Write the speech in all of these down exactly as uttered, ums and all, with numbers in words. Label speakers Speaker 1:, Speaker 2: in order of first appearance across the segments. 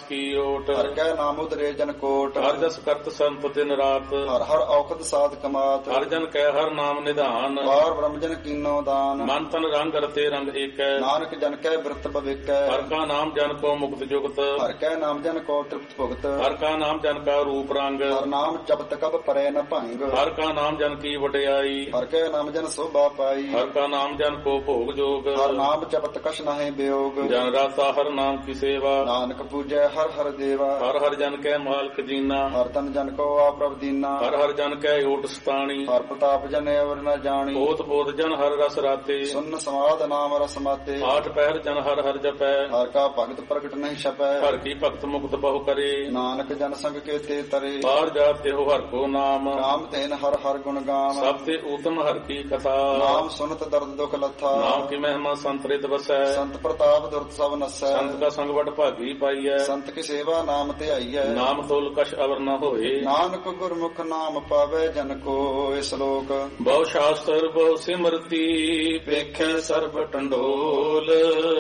Speaker 1: ਕੀ ਓਟ।
Speaker 2: ਹਰ ਕੈ ਨਾਮ ਉਦਰੇ ਜਨ ਕੋਟ।
Speaker 1: ਹਰ ਜਸ ਕਰਤ ਸੰਤ ਦਿਨ ਰਾਤ।
Speaker 2: ਹਰ ਹਰ ਔਖਦ ਸਾਧ ਕਮਾਤ।
Speaker 1: ਹਰ ਜਨ ਕੈ ਹਰ ਨਾਮ ਨਿਧਾਨ।
Speaker 2: ਪਾਰ ਬ੍ਰਹਮ ਜਨ ਕੀਨੋ ਦਾਨ।
Speaker 1: ਮਨ ਤਨ ਰੰਗ ਰਤੇ ਰੰਗ ਏਕੈ।
Speaker 2: ਨਾਨਕ ਜਨ ਕੈ ਬਿਰਤ ਭਵਿਕੈ।
Speaker 1: ਹਰ ਕਾ ਨਾਮ ਜਨ ਕੋ ਮੁਕਤ ਜੁਗਤ।
Speaker 2: ਹਰ ਕੈ ਨਾਮ ਜਨ ਕੋ ਤ੍ਰਿਪਤ ਭੁਗਤ।
Speaker 1: ਹਰ ਕਾ ਨਾਮ ਜਨ ਕਾ ਰੂਪ ਰੰਗ।
Speaker 2: ਹਰ ਨਾਮ ਜਪਤ ਕਬ ਪਰੈ ਨ ਭੰਗ।
Speaker 1: ਹਰ ਕਾ ਨਾਮ ਜਨ ਕੀ ਵਡਿਆਈ।
Speaker 2: ਹਰ ਕੈ ਨਾਮ ਜਨ ਸੋਭਾ ਪਾਈ।
Speaker 1: ਹਰ ਕਾ ਨਾਮ ਜਨ ਕੋ ਭੋਗ ਜੋਗ।
Speaker 2: ਹਰ ਨਾਮ ਜਪਤ ਕਛ ਨਾਹਿ ਬਿਯੋਗ।
Speaker 1: ਜਨ ਰਾਤਾ ਹਰ ਨਾਮ ਕੀ ਸੇਵਾ।
Speaker 2: ਨਾਨਕ ਪੂਜੈ ਹਰ ਹਰ ਦੇਵਾ।
Speaker 1: ਹਰ ਹਰ ਜਨ ਕੈ ਮਾਲਕ ਜੀਨਾ।
Speaker 2: ਹਰ ਤਨ ਜਨ ਕੋ ਆਪਰਭ ਦੀਨਾ।
Speaker 1: ਹਰ ਹਰ ਜਨ ਕੈ ਓਟ ਸਤਾਣੀ।
Speaker 2: ਹਰ ਪ੍ਰਤਾਪ ਜਨ ਅਵਰ ਨ ਜਾਣੀ।
Speaker 1: ਬੋਧ ਬੋਧ ਜਨ ਹਰ ਰਸ ਰਾਤੇ।
Speaker 2: ਸੁਨ ਸਮਾਦ ਨਾਮ ਰਸ ਮਾਤੇ।
Speaker 1: ਆਠ ਪਹਿਰ ਜਨ ਹਰ ਹਰ ਜਪੈ।
Speaker 2: ਹਰ ਕਾ ਭਗਤ ਪ੍ਰਗਟ ਨਹੀਂ ਛਪੈ।
Speaker 1: ਹਰ ਕੀ ਭਗਤ ਮੁਕਤ ਬਹੁ ਕਰੇ।
Speaker 2: ਨਾਨਕ ਜਨ ਸੰਗ ਕੇਤੇ ਤਰੇ।
Speaker 1: ਬਾਹਰ ਜਾਤ ਇਹੋ ਹਰ ਕੋ ਨਾਮ।
Speaker 2: ਨਾਮ ਤੈਨ ਹਰ ਹਰ ਗੁਣ ਗਾਮ।
Speaker 1: ਸਭ ਤੇ ਊਤਮ ਹਰ ਕੀ ਕਥਾ।
Speaker 2: ਨਾਮ ਸੁਨਤ ਦਰਦ ਦੁਖ ਲੱਥਾ।
Speaker 1: ਨਾਮ ਕੀ ਮਹਿਮਾ ਸੰਤਰਿਤ ਵਸੈ।
Speaker 2: ਸੰਤ ਪ੍ਰਤਾਪ ਦੁਰਤ ਸਭ ਨਸੈ।
Speaker 1: ਸੰਤ ਕਾ ਸੰਗ ਵਡ ਭਾਗੀ ਪਾਈਐ।
Speaker 2: ਸੰਤ ਕੀ ਸੇਵਾ ਨਾਮ ਧਿਆਈਐ।
Speaker 1: ਨਾਮ ਤੋਲ ਕਛ ਅਵਰ ਨ ਹੋਏ।
Speaker 2: ਨਾਨਕ ਗੁਰਮੁਖ ਨਾਮ ਪਾਵੇ ਜਨ ਕੋ। ਇਸ ਲੋਕ
Speaker 1: ਬਹੁ ਸ਼ਾਸਤਰ ਬਹੁ ਸਿਮਰਤੀ। ਵੇਖੈ ਸਰਬ ਟੰਡੋਲ।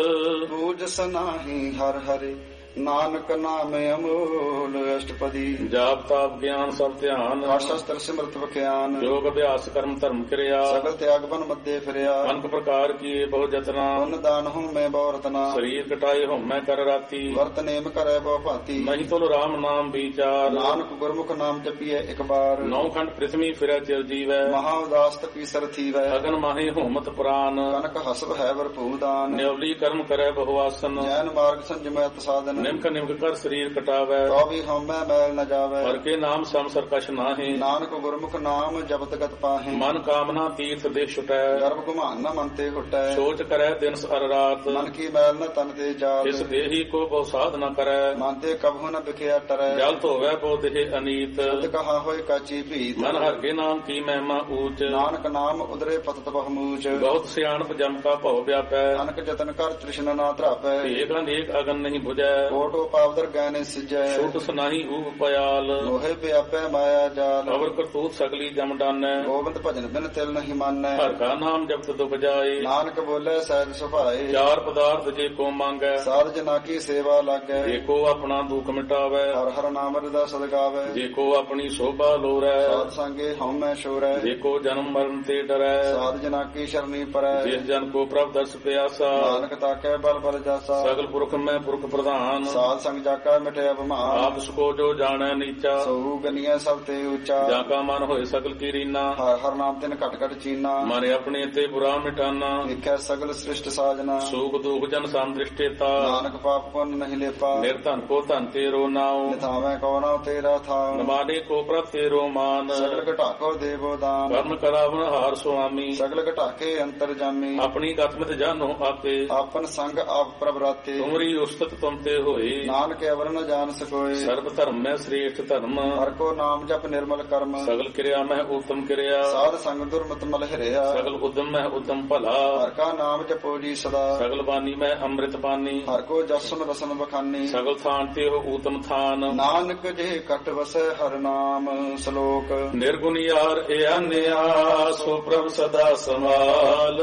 Speaker 2: ਬੂਝ ਸਨਾਹੀ ਹਰ ਹਰਿ। ਨਾਨਕ ਨਾਮ ਅਮੋਲ। ਅਸ਼ਟਪਦੀ
Speaker 1: ਜਾਪ ਤਾਪ ਗਿਆਨ ਸਭ ਧਿਆਨ।
Speaker 2: ਸ਼ਸਤਰ ਸਿਮਰਤ ਵਿਖਿਆਨ।
Speaker 1: ਯੋਗ ਅਭਿਆਸ ਕਰਮ ਧਰਮ ਕਿਰਿਆ।
Speaker 2: ਸਗਲ ਤਿਆਗ ਬਨ ਮੱਦੇ ਫਿਰਿਆ।
Speaker 1: ਅਨਕ ਪ੍ਰਕਾਰ ਕੀਏ ਬਹੁ ਜਤਨਾ।
Speaker 2: ਪੁੰਨ ਦਾਨ ਹੂੰ ਮੈਂ ਬਹੁ ਰਤਨਾ।
Speaker 1: ਸਰੀਰ ਕਟਾਏ ਹਉਮੈ ਕਰ ਰਾਤੀ।
Speaker 2: ਵਰਤ ਨੇਮ ਕਰੈ ਬਹੁ ਭਾਂਤੀ।
Speaker 1: ਨਹੀਂ ਤੁਲ ਰਾਮ ਨਾਮ ਵਿਚਾਰ।
Speaker 2: ਨਾਨਕ ਗੁਰਮੁਖ ਨਾਮ ਜਪੀਐ ਇੱਕ ਬਾਰ।
Speaker 1: ਨੌ ਖੰਡ ਪ੍ਰਿਥਵੀ ਫਿਰੈ ਚਿਰ ਜੀਵੈ।
Speaker 2: ਮਹਾ ਉਦਾਸ ਤਪੀ ਸਰਥੀਵੈ।
Speaker 1: ਅਗਨ ਮਾਹੀ ਹਉਮਤ ਪ੍ਰਾਨ।
Speaker 2: ਕਨਕ ਹਸਬ ਹੈ ਵਰਪੂ ਦਾਨ।
Speaker 1: ਨਿਵਲੀ ਕਰਮ ਕਰੈ ਬਹੁ ਆਸਨ।
Speaker 2: ਜੈਨ ਮਾਰਗ ਸੰਜਮੈ ਸਾਧਨ।
Speaker 1: ਨਿਮਕ ਨਿਮਕ ਕਰ ਸਰੀਰ ਕਟਾਵੈ।
Speaker 2: ਤੋ ਵੀ ਹਉਮੈ ਮੈਲ ਨ ਜਾਵੈ।
Speaker 1: ਹਰ ਕੇ ਨਾਮ ਸੰਸਰ ਕਛ ਨਾਹੀ।
Speaker 2: ਨਾਨਕ ਗੁਰਮੁਖ ਨਾਮ ਜਪਤ ਗਤ ਪਾਹੇ।
Speaker 1: ਮਨ ਕਾਮਨਾ ਤੀਰਥ ਦੇ ਛੁਟੈ।
Speaker 2: ਗਰਭ ਗੁਮਾਨ ਨ ਮਨ ਤੇ ਹੁਟੈ।
Speaker 1: ਸੋਚ ਕਰੈ ਦਿਨ ਅਰ ਰਾਤ।
Speaker 2: ਮਨ ਕੀ ਮੈਲ ਨ ਤਨ ਤੇ ਜਾਤ।
Speaker 1: ਇਸ ਦੇਹੀ ਕੋ ਬਹੁ ਸਾਧ ਨ ਕਰੈ।
Speaker 2: ਮਨ ਤੇ ਕਬਹੁ ਨ ਬਿਖਿਆ ਟਰੈ।
Speaker 1: ਜਲ ਧੋਵੈ ਬਹੁ ਦੇਹ ਅਨੀਤ।
Speaker 2: ਤਦ ਕਹਾ ਹੋਇ ਕਾਚੀ ਭੀਤ।
Speaker 1: ਮਨ ਹਰ ਕੇ ਨਾਮ ਕੀ ਮਹਿਮਾ ਊਚ।
Speaker 2: ਨਾਨਕ ਨਾਮ ਉਦਰੇ ਪਤਤ ਬਹੁਮੂਚ।
Speaker 1: ਬਹੁਤ ਸਿਆਣਪ ਜਮ ਕਾ ਭਉ ਵਿਆਪੈ।
Speaker 2: ਨਾਨਕ ਜਤਨ ਕਰ ਤ੍ਰਿਸ਼ਨਾ ਨਾ ਧਰਾਪੈ।
Speaker 1: ਏਕ ਅਨੇਕ ਅਗਨ ਨਹੀਂ 부ਜੈ।
Speaker 2: ਕੋਟੋ ਪਾਵਦਰ ਗੈਨੇ ਸਿਜੈ।
Speaker 1: ਛੁਟ ਸੁਨਾਹੀ ਊਪ ਪਿਆਲ।
Speaker 2: ਲੋਹੇ ਵਿਆਪੈ ਮਾਇਆ ਜਾਲ।
Speaker 1: ਅਵਰ ਕਰਤੂਤ ਸਗਲੀ ਜਮ ਡਾਨੈ।
Speaker 2: ਗੋਬਿੰਦ ਭਜਨ ਬਿਨ ਤਿਲ ਨਹੀਂ ਮਾਨੈ।
Speaker 1: ਹਰ ਕਾ ਨਾਮ ਜਪਤ ਦੁਖ ਜਾਏ।
Speaker 2: ਨਾਨਕ ਬੋਲੇ ਸਹਿਜ ਸੁਭਾਏ।
Speaker 1: ਚਾਰ ਪਦਾਰਥ ਜੇ ਕੋ ਮੰਗੈ।
Speaker 2: ਸਾਧ ਜਨਾ ਕੀ ਸੇਵਾ ਲਾਗੈ।
Speaker 1: ਜੇ ਕੋ ਆਪਣਾ ਦੁਖ ਮਿਟਾਵੈ।
Speaker 2: ਹਰ ਹਰ ਨਾਮ ਰਦਾ ਸਦਗਾਵੈ।
Speaker 1: ਜੇ ਕੋ ਆਪਣੀ ਸੋਭਾ ਲੋਰੈ।
Speaker 2: ਸਾਧ ਸੰਗੇ ਹਉਮੈ ਸ਼ੋਰੈ।
Speaker 1: ਜੇ ਕੋ ਜਨਮ ਮਰਨ ਤੇ ਡਰੈ।
Speaker 2: ਸਾਧ ਜਨਾ ਕੀ ਸ਼ਰਨੀ ਪਰੈ।
Speaker 1: ਜਿਸ ਜਨ ਕੋ ਪ੍ਰਭ ਦਰਸ ਪਿਆਸਾ।
Speaker 2: ਨਾਨਕ ਤਾਕੈ ਬਲ ਬਲ ਜਾਸਾ।
Speaker 1: ਸਗਲ ਪੁਰਖ ਮੈਂ ਪੁਰਖ ਪ੍ਰਧਾਨ।
Speaker 2: ਸਾਧ ਸੰਗ ਜਾਕਾ ਮਿਟਿਆ ਬਮਾਨ।
Speaker 1: ਆਪ ਸਕੋ ਜੋ ਜਾਣੈ ਨੀਚਾ।
Speaker 2: ਸੋ ਗਨੀਐ ਸਭ ਤੇ ਉੱਚਾ।
Speaker 1: ਜਾ ਕਾ ਮਨ ਹੋਏ ਸਗਲ ਕੀ ਰੀਨਾ।
Speaker 2: ਹਰ ਹਰ ਨਾਮ ਤਿਨ ਘਟ ਘਟ ਚੀਨਾ।
Speaker 1: ਮਨ ਆਪਣੇ ਤੇ ਬੁਰਾ ਮਿਟਾਨਾ।
Speaker 2: ਵੇਖੈ ਸਗਲ ਸ੍ਰਿਸ਼ਟ ਸਾਜਨਾ।
Speaker 1: ਸੂਖ ਦੁਖ ਜਨ ਸਮ ਦ੍ਰਿਸ਼ਟੇਤਾ।
Speaker 2: ਨਾਨਕ ਪਾਪ ਪੁੰਨ ਨਹੀਂ ਲੇਪਾ।
Speaker 1: ਨਿਰਧਨ ਕੋ ਧਨ ਤੇਰੋ ਨਾਉ।
Speaker 2: ਨਿਥਾਵੈ ਕੋ ਨਾਉ ਤੇਰਾ ਥਾਉ।
Speaker 1: ਨਮਾਨੇ ਕੋ ਪ੍ਰਭ ਤੇਰੋ ਮਾਨ।
Speaker 2: ਸਗਲ ਘਟਾਕੋ ਦੇਵੋ ਦਾਨ।
Speaker 1: ਕਰਨ ਕਰਾਵਨ ਹਾਰ ਸੁਆਮੀ।
Speaker 2: ਸਗਲ ਘਟਾਕੇ ਅੰਤਰ ਜਾਮੀ।
Speaker 1: ਆਪਣੀ ਗਤਮਿਤ ਜਾਨੋ ਆਪੇ।
Speaker 2: ਆਪਨ ਸੰਗ ਆਪ ਪ੍ਰਭ ਰਾਤੇ।
Speaker 1: ਤੁਮਰੀ ਉਸਤਤ ਤੁਮ ਤੇ ਹੋਏ।
Speaker 2: ਨਾਨਕ ਅਵਰ ਨ ਜਾਣ ਸਕੋਏ।
Speaker 1: ਸਰਬ ਧਰਮ ਮੈਂ ਸ੍ਰੇਸ਼ਟ ਧਰਮ।
Speaker 2: ਹਰ ਕੋ ਨਾਮ ਜਪ ਨਿਰਮਲ ਕਰਮ।
Speaker 1: ਸਗਲ ਕਿਰਿਆ ਮੈਂ ਉਤਮ ਕਿਰਿਆ।
Speaker 2: ਸਾਧ ਸੰਗ ਦੁਰਮਤ ਮਲ ਹਿਰਿਆ।
Speaker 1: ਸਗਲ ਉਦਮ ਮੈਂ ਉਤਮ ਭਲਾ।
Speaker 2: ਹਰ ਕਾ ਨਾਮ ਜਪੋ ਜੀ ਸਦਾ।
Speaker 1: ਸਗਲ ਬਾਣੀ ਮੈਂ ਅੰਮ੍ਰਿਤ ਬਾਣੀ।
Speaker 2: ਹਰ ਕੋ ਜਸਨ ਰਸਨ ਬਖਾਨੀ।
Speaker 1: ਸਗਲ ਥਾਨ ਤੇ ਹੋ ਊਤਮ ਥਾਨ।
Speaker 2: ਨਾਨਕ ਜੇ ਕਟ ਵਸੈ ਹਰ ਨਾਮ। ਸ਼ਲੋਕ
Speaker 1: ਨਿਰਗੁਣ ਯਾਰ ਇਆਨਿਆ ਸੋ ਪ੍ਰਭ ਸਦਾ ਸੰਭਾਲ।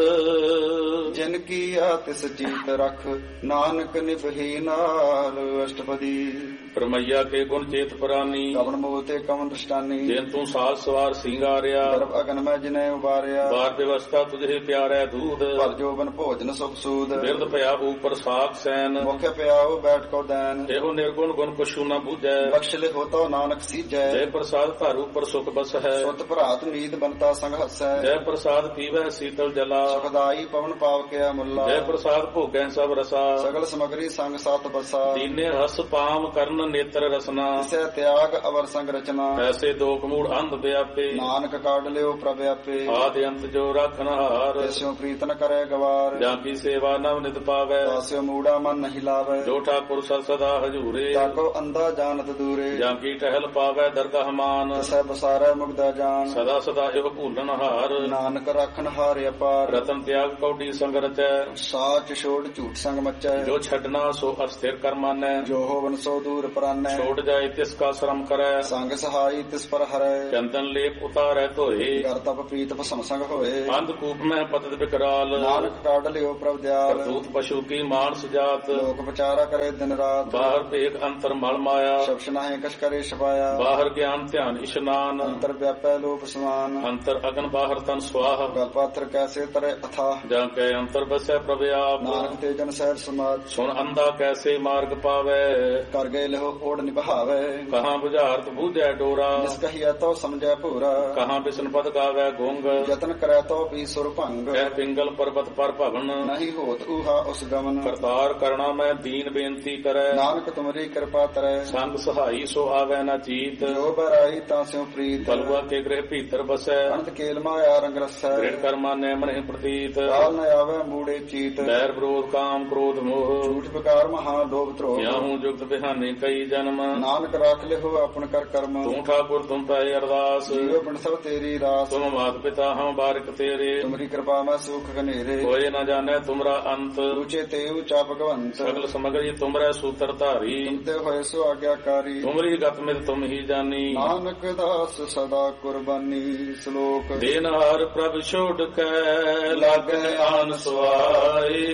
Speaker 2: ਜਿਨ ਕੀ ਆ ਤਿਸ ਜੀਤ ਰਖ। ਨਾਨਕ ਨਿਭਹੀ ਨਾਲ। ਅਸ਼ਟਪਦੀ
Speaker 1: ਪਰਮਈਆ ਕੇ ਗੁਣ ਚੇਤ ਪ੍ਰਾਨੀ।
Speaker 2: ਕਵਨ ਮੋਹ ਤੇ ਕਵਨ ਦ੍ਰਿਸ਼ਟਾਨੀ।
Speaker 1: ਜਿਨ ਤੂੰ ਸਾਜ ਸਵਾਰ ਸਿੰਗਾਰਿਆ।
Speaker 2: ਗਰਭ ਅਗਨ ਮੈਂ ਜਿਨੇ ਉਬਾਰਿਆ।
Speaker 1: ਬਾਰ ਵਿਵਸਥਾ ਤੁਝੇ ਪਿਆਰੈ ਦੂਧ।
Speaker 2: ਭਰ ਜੋਬਨ ਭੋਜਨ ਸੁਖ ਸੂਦ।
Speaker 1: ਬਿਰਦ ਭਇਆ ਉਪਰ ਸਾਖ ਸੈਨ।
Speaker 2: ਮੁਖ ਪਿਆਉ ਬੈਠ ਕੋ ਦੈਨ।
Speaker 1: ਇਹੋ ਨਿਰਗੁਣ ਗੁਣ ਕੁਛੂ ਨ ਬੂਝੈ।
Speaker 2: ਬਖਸ਼ ਲਿਖੋ ਤੋ ਨਾਨਕ ਸੀਜੈ।
Speaker 1: ਜੈ ਪ੍ਰਸਾਦ ਧਰ ਉਪਰ ਸੁਖ ਬਸ ਹੈ।
Speaker 2: ਸੁਤ ਭਰਾਤ ਨੀਤ ਬਨਤਾ ਸੰਗ ਹਸੈ।
Speaker 1: ਜੈ ਪ੍ਰਸਾਦ ਪੀਵੈ ਸੀਤਲ ਜਲਾ।
Speaker 2: ਸੁਖਦਾਈ ਪਵਨ ਪਾਵ ਕਿਆ ਮੁੱਲਾ।
Speaker 1: ਜੈ ਪ੍ਰਸਾਦ ਭੋਗੈ ਸਭ ਰਸਾ।
Speaker 2: ਸਗਲ ਸਮਗਰੀ ਸੰਗ ਸਤ ਬਸਾ।
Speaker 1: ਦੀਨੇ ਰਸ ਪਾਮ ਕਰਨ ਨੇਤਰ ਰਸਨਾ।
Speaker 2: ਇਸੈ ਤਿਆਗ ਅਵਰ ਸੰਗ ਰਚਨਾ।
Speaker 1: ਐਸੇ ਦੋਖ ਮੂੜ ਅੰਧ ਵਿਆਪੇ।
Speaker 2: ਨਾਨਕ ਕਾਢ ਲਿਓ ਪ੍ਰਭ ਆਪੇ।
Speaker 1: ਆਦਿ ਅੰਤ ਜੋ ਰੱਖਨ ਹਾਰ।
Speaker 2: ਤਿਸਿਓ ਪ੍ਰੀਤ ਨ ਕਰੈ ਗਵਾਰ।
Speaker 1: ਜਾਂ ਕੀ ਸੇਵਾ ਨਵ ਨਿਤ ਪਾਵੈ।
Speaker 2: ਤਾਸਿਓ ਮੂੜਾ ਮਨ ਨਹੀਂ ਲਾਵੈ।
Speaker 1: ਜੋ ਠਾਕੁਰ ਸਦ ਸਦਾ ਹਜੂਰੇ।
Speaker 2: ਤਾਕੋ ਅੰਧਾ ਜਾਣਤ ਦੂਰੇ।
Speaker 1: ਜਾਂ ਕੀ ਟਹਿਲ ਪਾਵੈ ਦਰਗਾਹ ਮਾਨ।
Speaker 2: ਤਿਸੈ ਬਸਾਰੈ ਮੁਗਦਾ ਜਾਨ।
Speaker 1: ਸਦਾ ਸਦਾ ਇਹੋ ਭੂਲਨ ਹਾਰ।
Speaker 2: ਨਾਨਕ ਰਾਖਨ ਹਾਰ ਅਪਾਰ।
Speaker 1: ਰਤਨ ਤਿਆਗ ਕੌਡੀ ਸੰਗ ਰਚੈ।
Speaker 2: ਸਾਚ ਛੋੜ ਝੂਠ ਸੰਗ ਮਚੈ।
Speaker 1: ਜੋ ਛੱਡਣਾ ਸੋ ਅਸਥਿਰ ਕਰਮ मानै।
Speaker 2: ਜੋ ਹੋਵਨ ਸੋ ਦੂਰ ਪਰਾਨੈ।
Speaker 1: छोड़ जाए तिसका श्रम करे।
Speaker 2: ਸੰਗ ਸਹਾਈ ਤਿਸ ਪਰ ਹਰੈ।
Speaker 1: चंदन लेप उतारै धोए।
Speaker 2: ਕਰ ਤਪ ਪੀਤ ਭਸਮ ਸੰਗ ਹੋਏ।
Speaker 1: अंधकूप में पतत विकराल।
Speaker 2: ਨਾਨਕ ਕਾਢ ਲਿਓ ਪ੍ਰਭ ਦਿਆਲ।
Speaker 1: करतूत पशु की मानस जात।
Speaker 2: ਲੋਕ ਵਿਚਾਰਾ ਕਰੇ ਦਿਨ ਰਾਤ।
Speaker 1: बाहर पेख अंतर मल माया।
Speaker 2: ਸ਼ਬਦ ਨਾਹੀ ਕਛ ਕਰੇ ਛਪਾਇਆ।
Speaker 1: बाहर ज्ञान ध्यान इशनान।
Speaker 2: ਅੰਤਰ ਵਿਆਪੈ ਲੋਪ ਸਮਾਨ।
Speaker 1: अंतर अगन बाहर तन स्वाह।
Speaker 2: ਗਲ ਪਾਤਰ ਕੈਸੇ ਤਰੇ ਅਥਾ।
Speaker 1: जाके अंतर बसै प्रभ आप।
Speaker 2: ਨਾਨਕ ਤੇ ਜਨ ਸਹਿਜ ਸਮਾਜ।
Speaker 1: सुन अंधा कैसे मार्ग पावे।
Speaker 2: ਕਰ ਗਏ ਲਹੋ ਓੜ ਨਿਭਾਵੇ।
Speaker 1: कहाँ बुझारत बूझै डोरा।
Speaker 2: ਜਿਸ ਕਹੀਐ ਤੋ ਸਮਝੈ ਭੂਰਾ।
Speaker 1: कहाँ बिसन पद गावे गुंग।
Speaker 2: ਯਤਨ ਕਰੈ ਤੋ ਪੀ ਸੁਰ ਭੰਗ।
Speaker 1: कह पिंगल पर्वत पर भवन।
Speaker 2: ਨਹੀਂ ਹੋਤ ਊਹਾ ਉਸ ਗਮਨ।
Speaker 1: करतार करना मैं दीन बेनती करे।
Speaker 2: ਨਾਨਕ ਤੁਮਰੀ ਕਿਰਪਾ ਤਰੈ।
Speaker 1: संग सहाई सो आवे न चीत।
Speaker 2: ਜੋ ਬਰਾਈ ਤਾਂ ਸਿਉ ਪ੍ਰੀਤ।
Speaker 1: बलुआ के गृह भीतर बसै।
Speaker 2: ਅਨੰਤ ਕੇਲ ਮਾਇਆ ਰੰਗ ਰਸੈ।
Speaker 1: दृढ़ कर्मा ने मन प्रतीत।
Speaker 2: ਕਾਲ ਨ ਆਵੇ ਮੂੜੇ ਚੀਤ।
Speaker 1: बैर विरोध काम क्रोध मोह।
Speaker 2: ਝੂਠ ਵਿਕਾਰ ਮਹਾ ਲੋਭ ਧਰੋਹ।
Speaker 1: याहू जुगत बिहाने कई जन्म।
Speaker 2: ਨਾਨਕ ਰਾਖ ਲਿਹੋ ਆਪਨ ਕਰ ਕਰਮ।
Speaker 1: तू ठाकुर तुम पे अरदास।
Speaker 2: ਜੀਵ ਬਣ ਸਭ ਤੇਰੀ ਰਾਸ।
Speaker 1: तुम मात पिता हम बारिक तेरे।
Speaker 2: ਤੁਮਰੀ ਕਿਰਪਾ ਮੈਂ ਸੁਖ ਘਨੇਰੇ।
Speaker 1: कोई न जाने तुमरा अंत।
Speaker 2: ਉੱਚੇ ਤੇ ਉੱਚਾ ਭਗਵੰਤ।
Speaker 1: सगल समग्री तुमरे सूत्र धारी।
Speaker 2: ਤੁਮ ਤੇ ਹੋਏ ਸੋ ਆਗਿਆਕਾਰੀ।
Speaker 1: तुमरी गत मित तुम ही जानी।
Speaker 2: ਨਾਨਕ ਦਾਸ ਸਦਾ ਕੁਰਬਾਨੀ। ਸ਼ਲੋਕ
Speaker 1: देनहार प्रभ छोड़ के लागे आन सुआई।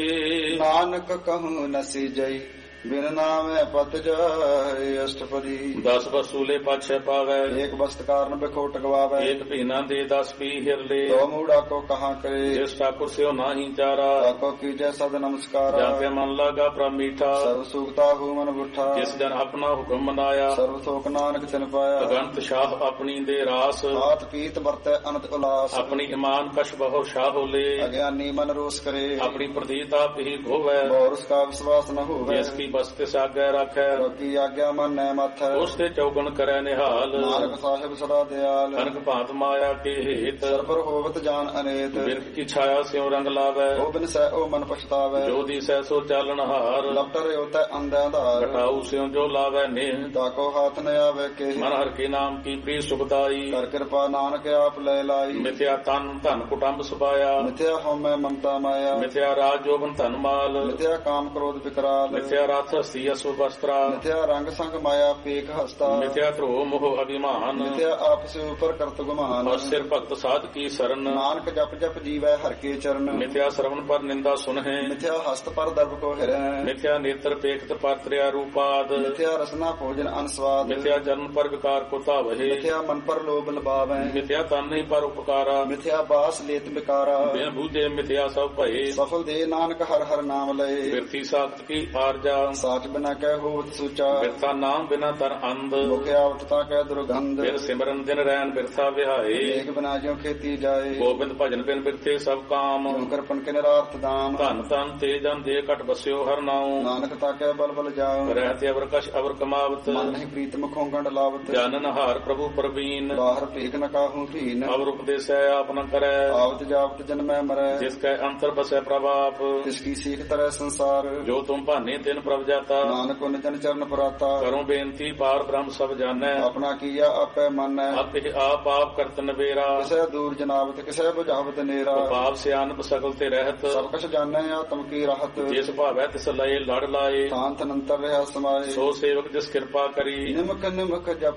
Speaker 2: ਨਾਨਕ ਕਹੂੰ ਨਸੀ ਜਈ ਬਿਨ ਨਾਮੈ ਪਤ ਜਾਏ। ਅਸ਼ਟਪਦੀ
Speaker 1: दस वसूले पाछे पावे।
Speaker 2: ਏਕ ਬਸਤ ਕਾਰਨ ਬਿਖੋਟ ਗਵਾਵੇ।
Speaker 1: एक पीना दे दस पी हिर ले।
Speaker 2: ਤੋ ਮੂੜਾ ਕੋ ਕਹਾਂ ਕਰੇ।
Speaker 1: जिस ठाकुर से नाही चारा।
Speaker 2: ਤਾਕੋ ਕੀਜੈ ਸਦ ਨਮਸਕਾਰਾ।
Speaker 1: जाके मन लगा प्रभ मीठा।
Speaker 2: ਸਰਬ ਸੁਖਤਾ ਹੂ ਮਨ ਬੁੱਠਾ।
Speaker 1: जिस जन अपना हुक्म मनाया।
Speaker 2: ਸਰਬ ਥੋਕ ਨਾਨਕ ਤਿਨ ਪਾਇਆ।
Speaker 1: भगंत शाह अपनी दे रास।
Speaker 2: ਹਾਥ ਪੀਤ ਵਰਤੈ ਅਨੰਤ ਉਲਾਸ।
Speaker 1: अपनी ईमान कश बहु शाह ले।
Speaker 2: ਅਗਿਆਨੀ ਮਨ ਰੋਸ ਕਰੇ।
Speaker 1: अपनी प्रतीत आप ही घोवै।
Speaker 2: ਬੌਰਸ ਕਾ ਵਿਸ਼ਵਾਸ ਨ ਹੋਵੇ।
Speaker 1: जिसकी बस्त सागे रखै।
Speaker 2: ਕੀ ਆਗਿਆ ਮਨ ਨੈ ਮਥੈ।
Speaker 1: उसते चौगन करे निहाल।
Speaker 2: ਨਾਨਕ ਸਾਹਿਬ ਸਦਾ ਦਿਆਲ।
Speaker 1: कनक भांत माया के हेत।
Speaker 2: ਸਰਬਰ ਹੋਵਤ ਜਾਨ ਅਨੇਤ।
Speaker 1: बिरख की छाया स्यों रंग लावै।
Speaker 2: ਉਹ ਬਿਨ ਸਹਿ ਉਹ ਮਨ ਪਛਤਾਵੇ।
Speaker 1: जो दिसै सो चालन हार।
Speaker 2: ਲਪਟਰ ਉਤੈ ਅੰਧਿਆਂ ਧਾਰ।
Speaker 1: घटाऊ स्यों जो लावै नेह।
Speaker 2: ਤਾਕੋ ਹਾਥ ਨ ਆਵੇ ਕੇ।
Speaker 1: मन हर के नाम की प्रिय सुखदाई।
Speaker 2: ਕਰ ਕਿਰਪਾ ਨਾਨਕ ਆਪ ਲੈ ਲਾਈ।
Speaker 1: मिथ्या तन धन कुटुंब सुबाया।
Speaker 2: ਮਿਥਿਆ ਹਉਮੈ ਮਮਤਾ ਮਾਇਆ।
Speaker 1: मिथ्या राज जोबन धन माल।
Speaker 2: ਮਿਥਿਆ ਕਾਮ ਕ੍ਰੋਧ ਵਿਕਰਾਲ।
Speaker 1: मिथ्या रथ हस्ती असुर वस्त्रा।
Speaker 2: ਮਿਥਿਆ ਰੰਗ ਸੰਗ ਮਾਇਆ ਪੇਖ ਹਸਤਾ।
Speaker 1: मिथ्या ध्रुव मोह अभिमान।
Speaker 2: ਮਿਥਿਆ ਆਪਸ ਉਪਰ ਕਰਤ ਗੁਮਾਨ।
Speaker 1: और सिर भक्त साध की शरण।
Speaker 2: ਨਾਨਕ ਜਪ ਜਪ ਜੀਵੈ ਹਰ ਕੇ ਚਰਨ।
Speaker 1: मिथ्या श्रवण पर निंदा सुनहि।
Speaker 2: ਮਿਥਿਆ ਹਸਤ ਪਰ ਦਰਬ ਕੋ ਹਿਰੈ।
Speaker 1: मिथ्या नेत्र पेखत पर त्रिया रूपाद।
Speaker 2: ਮਿਥਿਆ ਰਸਨਾ ਭੋਜਨ ਅਨਸਵਾਦ।
Speaker 1: मिथ्या जन्म पर विकार को तावहि।
Speaker 2: ਮਿਥਿਆ ਮਨ ਪਰ ਲੋਭ ਲਬਾਵੈ।
Speaker 1: मिथ्या तन नहीं पर उपकारा।
Speaker 2: ਮਿਥਿਆ ਬਾਸ ਲੇਤ ਬਿਕਾਰਾ।
Speaker 1: बिन बूझे मिथ्या सब भये।
Speaker 2: ਸਫਲ ਦੇ ਨਾਨਕ ਹਰ ਹਰ ਨਾਮ ਲਏ।
Speaker 1: बिरथी साख्त की आरजा।
Speaker 2: ਸਾਚ ਬਿਨਾ ਕਹਿ ਹੋਵਤ ਸੂਚਾ।
Speaker 1: बिरथा नाम बिना तर अंध।
Speaker 2: ਮੁਖਿਆ ਉਤਤਾ ਕਹਿ ਦੁਰਗੰਧ।
Speaker 1: बिन सिमरन दिन रैन बिरथा बिहाए।
Speaker 2: ਏਕ ਬਿਨਾ ਜਿਉ ਖੇਤੀ ਜਾਏ।
Speaker 1: गोबिंद भजन बिन बिरथे सब काम।
Speaker 2: ਜਿਉ ਕਰਪਨ ਕੇ ਨਿਰਾਰਥ ਦਾਮ।
Speaker 1: धन तन ते जन दे कट बस्यो हर नाऊ।
Speaker 2: ਨਾਨਕ ਤਾਕੈ ਬਲ ਬਲ ਜਾਉ।
Speaker 1: रहते अवर कश अवर कमावत।
Speaker 2: ਮਨ ਨਹੀਂ ਪ੍ਰੀਤ ਮੁਖੋਂ ਗੰਡ ਲਾਵਤ।
Speaker 1: जानन हार प्रभु प्रवीण।
Speaker 2: ਬਾਹਰ ਭੇਖ ਨ ਕਾਹੂ ਭੀਨ।
Speaker 1: अवर उपदेश है आप न करे।
Speaker 2: ਆਵਤ ਜਾਵਤ ਜਨਮੈ ਮਰੈ।
Speaker 1: जिसके अंतर बसे प्रभाप।
Speaker 2: ਤਿਸ ਕੀ ਸੀਖ ਤਰੈ ਸੰਸਾਰ।
Speaker 1: जो तुम भाने तिन प्रभ जाता।
Speaker 2: ਨਾਨਕ ਉਨ ਜਨ ਚਰਨ ਪਰਾਤਾ।
Speaker 1: करो बेनती पार ब्रह्म सब जानै।
Speaker 2: ਆਪਣਾ ਕੀਆ ਆਪੈ ਮੰਨੈ।
Speaker 1: आप ही आप आप करत नबेरा।
Speaker 2: ਕਿਸੈ ਦੂਰ ਜਨਾਵਤ ਕਿਸੈ ਬੁਝਾਵਤ ਨੇਰਾ।
Speaker 1: पाप से अनप सकल ते रहत।
Speaker 2: ਸਭ ਕਛ ਜਾਣੈ ਆਤਮ ਕੀ ਰਾਹਤ।
Speaker 1: जिस भावै तिस लय लड़ लाए।
Speaker 2: ਸ਼ਾਂਤ ਅਨੰਤਰ ਰਿਹਾ ਸਮਾਏ।
Speaker 1: सो सेवक जिस कृपा करी।
Speaker 2: ਨਿਮਕ ਨਿਮਕ ਜਪ